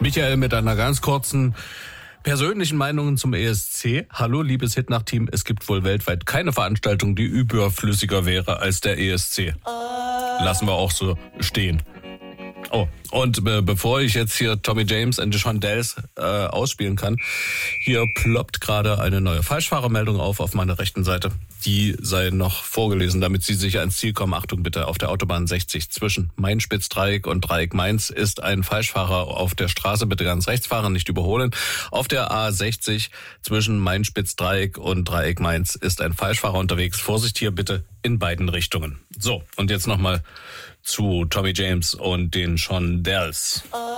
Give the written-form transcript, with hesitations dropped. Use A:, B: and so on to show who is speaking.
A: Michael mit einer ganz kurzen persönlichen Meinung zum ESC. Hallo, liebes Hitnacht-Team. Es gibt wohl weltweit keine Veranstaltung, die überflüssiger wäre als der ESC. Lassen wir auch so stehen. Oh, und bevor ich jetzt hier Tommy James and the Shondells ausspielen kann, hier ploppt gerade eine neue Falschfahrermeldung auf meiner rechten Seite. Die sei noch vorgelesen, damit Sie sicher ans Ziel kommen. Achtung bitte, auf der Autobahn 60 zwischen Main-Spitz-Dreieck und Dreieck Mainz ist ein Falschfahrer auf der Straße. Bitte ganz rechts fahren, nicht überholen. Auf der A60 zwischen Main-Spitz-Dreieck und Dreieck Mainz ist ein Falschfahrer unterwegs. Vorsicht hier bitte in beiden Richtungen. So, und jetzt nochmal zu Tommy James und den Shondells.